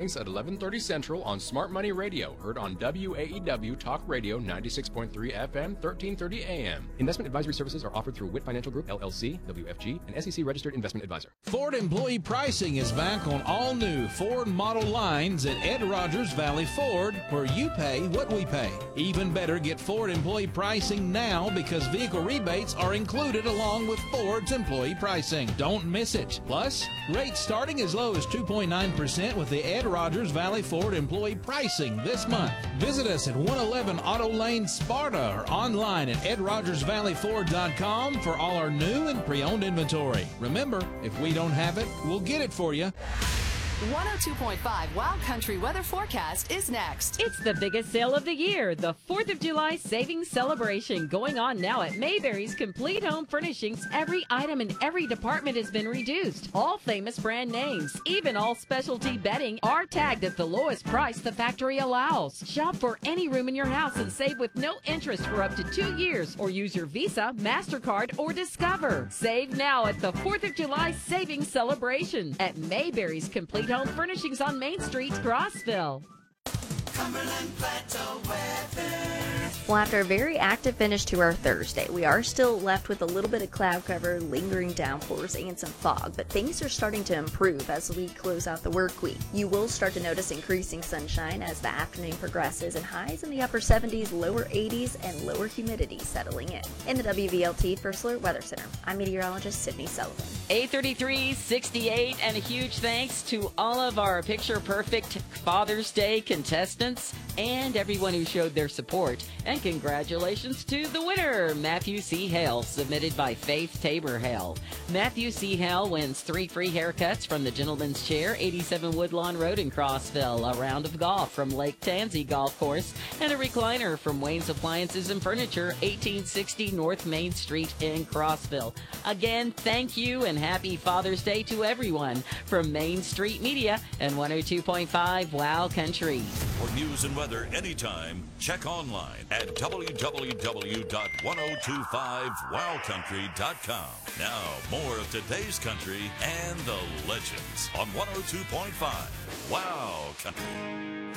weeknights at 11:30 Central on Smart Money Radio, heard on WAEW Talk Radio 96.3 FM, 1330 AM. Investment advisory services are offered through WIT Financial Group, LLC, WFG, an SEC-registered investment advisor. Ford Employee Pricing is back on all new Ford model lines at Ed Rogers Valley Ford, where you pay what we pay. Even better, get Ford Employee Pricing now because vehicle rebates are included along with Ford's employee pricing. Don't miss it. Plus, rates starting as low as 2.9% with the Ed Rogers Valley Ford Employee Pricing this month. Visit us at 111 Auto Lane, Sparta, or online at edrogersvalleyford.com for all our new and pre-owned inventory. Remember, if we don't have it, we'll get it for you. 102.5 Wild Country weather forecast is next. It's the biggest sale of the year, the 4th of July Savings Celebration, going on now at Mayberry's Complete Home Furnishings. Every item in every department has been reduced. All famous brand names, even all specialty bedding, are tagged at the lowest price the factory allows. Shop for any room in your house and save with no interest for up to 2 years, or use your Visa, MasterCard, or Discover. Save now at the 4th of July Savings Celebration at Mayberry's Complete Home Furnishings on Main Street, Crossville. Cumberland Plateau weather. Well, after a very active finish to our Thursday, we are still left with a little bit of cloud cover, lingering downpours, and some fog, but things are starting to improve as we close out the work week. You will start to notice increasing sunshine as the afternoon progresses, and highs in the upper 70s, lower 80s, and lower humidity settling in. In the WVLT First Alert Weather Center, I'm meteorologist Sydney Sullivan. 8:33, 68, and a huge thanks to all of our picture-perfect Father's Day contestants and everyone who showed their support. And congratulations to the winner, Matthew C. Hale, submitted by Faith Tabor Hale. Matthew C. Hale wins 3 free haircuts from the Gentleman's Chair, 87 Woodlawn Road in Crossville, a round of golf from Lake Tansy Golf Course, and a recliner from Wayne's Appliances and Furniture, 1860 North Main Street in Crossville. Again, thank you and happy Father's Day to everyone from Main Street Media and 102.5 Wow Country. For news and weather anytime, check online at www.1025wowcountry.com. Now, more of today's country and the legends on 102.5 Wow Country.